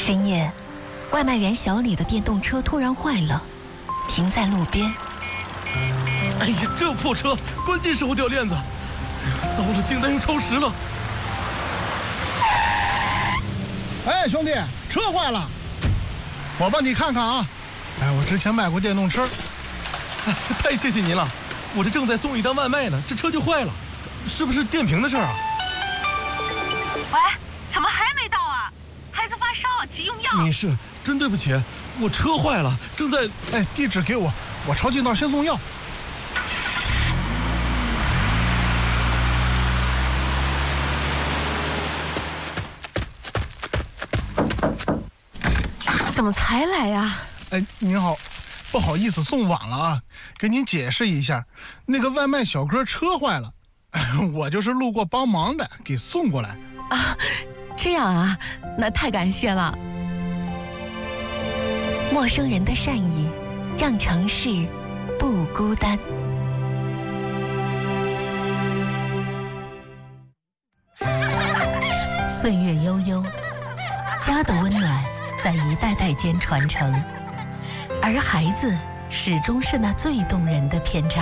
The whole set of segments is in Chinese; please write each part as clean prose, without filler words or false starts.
深夜，外卖员小李的电动车突然坏了，停在路边。 哎呀，这破车，关键时候掉链子！哎呀，糟了，订单又超时了。 哎，兄弟，车坏了，我帮你看看啊。哎，我之前卖过电动车。 哎，太谢谢您了，我这正在送一单外卖呢，这车就坏了，是不是电瓶的事儿啊？ 喂，怎么还没到啊？孩子发烧，急用药。 没事，真对不起，我车坏了，正在…… 哎，地址给我，我抄近道先送药。 怎么才来呀？ 哎，您好，不好意思送晚了啊，给您解释一下，那个外卖小哥车坏了，我就是路过帮忙的，给送过来。 啊，这样啊，那太感谢了。 陌生人的善意，让城市不孤单。岁月悠悠，家的温暖在一代代间传承，而孩子始终是那最动人的篇章。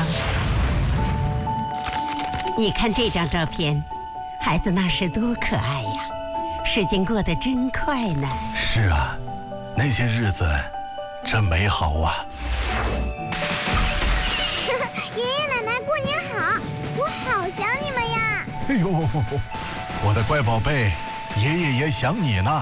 你看这张照片，孩子那时多可爱呀，时间过得真快呢。 是啊，那些日子真美好啊。 爷爷奶奶过年好，我好想你们呀。 哎呦，我的乖宝贝，爷爷也想你呢。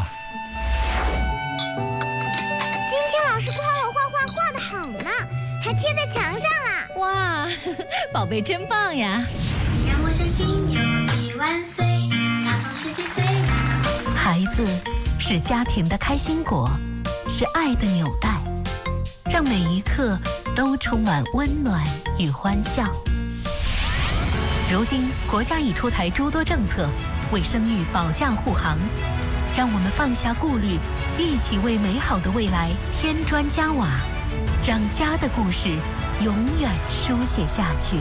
今天老师夸我画画画得好呢，还贴在墙上了。 哇，宝贝真棒呀！ 你让我相信有你万岁，高从17岁。 孩子是家庭的开心果，是爱的纽带，让每一刻都充满温暖与欢笑。如今国家已出台诸多政策，为生育保驾护航，让我们放下顾虑，一起为美好的未来添砖加瓦，让家的故事永远书写下去。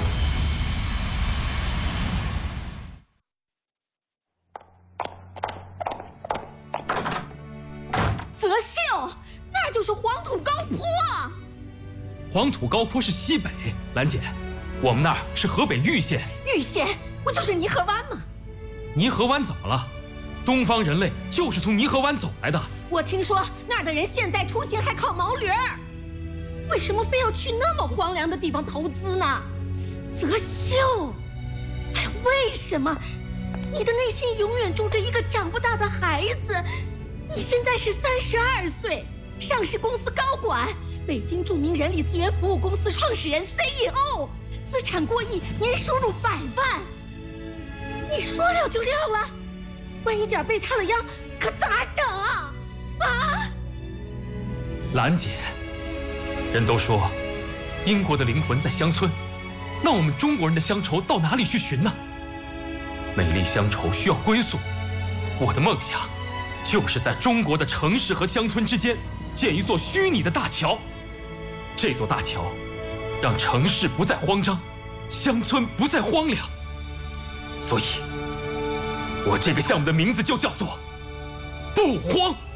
泽秀，那就是黄土高坡。 黄土高坡是西北，兰姐，我们那儿是河北玉县。 玉县不就是泥河湾吗？ 泥河湾怎么了？东方人类就是从泥河湾走来的。 我听说那儿的人现在出行还靠毛驴儿，为什么非要去那么荒凉的地方投资呢？泽秀，哎，为什么？你的内心永远住着一个长不大的孩子。你现在是32岁，上市公司高管，北京著名人力资源服务公司创始人 CEO， 资产过亿，年收入100万。你说了就撂了，万一点被他的秧，可咋整啊？啊！ 兰姐，人都说英国的灵魂在乡村，那我们中国人的乡愁到哪里去寻呢？美丽乡愁需要归宿，我的梦想就是在中国的城市和乡村之间建一座虚拟的大桥。这座大桥让城市不再慌张，乡村不再荒凉。所以我这个项目的名字就叫做不慌。